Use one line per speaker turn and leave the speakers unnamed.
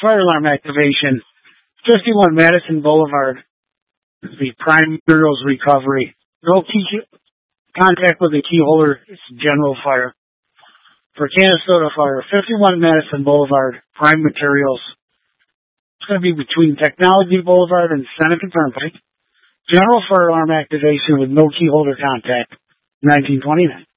Fire alarm activation. 51 Madison Boulevard. The prime materials recovery. No key contact with the key holder. It's general fire. For Canastota Fire, 51 Madison Boulevard, prime materials. It's going to be between Technology Boulevard and Seneca Turnpike. General fire alarm activation with no key holder contact. 1929.